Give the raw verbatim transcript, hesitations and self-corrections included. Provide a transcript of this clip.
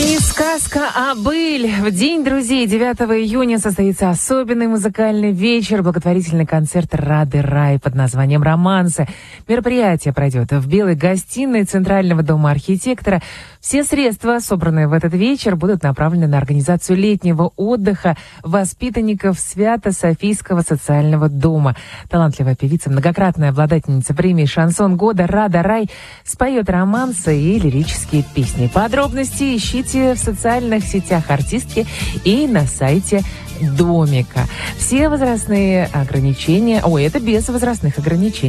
И сказка о быль. В день друзей девятого июня состоится особенный музыкальный вечер, благотворительный концерт «Рады рай» под названием «Романсы». Мероприятие пройдет в белой гостиной Центрального дома архитектора. Все средства, собранные в этот вечер, будут направлены на организацию летнего отдыха воспитанников Свято-Софийского социального дома. Талантливая певица, многократная обладательница премии «Шансон года» Рада Рай споет романсы и лирические песни. Подробности ищите в социальных сетях артистки и на сайте Домика. Все возрастные ограничения... Ой, это без возрастных ограничений.